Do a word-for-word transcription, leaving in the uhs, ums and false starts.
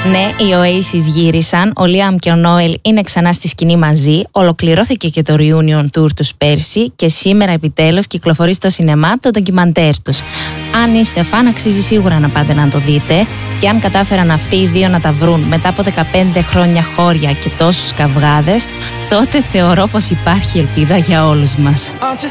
Ναι, οι Oasis γύρισαν, ο Liam και ο Noel είναι ξανά στη σκηνή μαζί, ολοκληρώθηκε και το reunion tour τους πέρσι και σήμερα επιτέλους κυκλοφορεί στο σινεμά το ντοκιμαντέρ τους. Αν είστε φαν, αξίζει σίγουρα να πάτε να το δείτε, και αν κατάφεραν αυτοί οι δύο να τα βρουν μετά από δεκαπέντε χρόνια χώρια και τόσους καυγάδες, τότε θεωρώ πως υπάρχει ελπίδα για όλους μας.